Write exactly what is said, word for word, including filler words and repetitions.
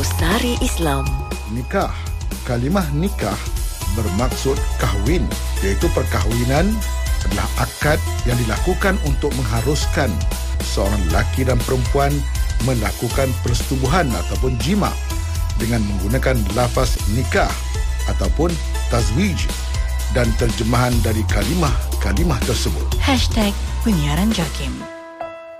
Musari Islam. Nikah. Kalimah nikah bermaksud kahwin, iaitu perkahwinan adalah akad yang dilakukan untuk mengharuskan seorang lelaki dan perempuan melakukan persetubuhan ataupun jima dengan menggunakan lafaz nikah ataupun tazwij dan terjemahan dari kalimah-kalimah tersebut. Hashtag Penyiaran Jakim.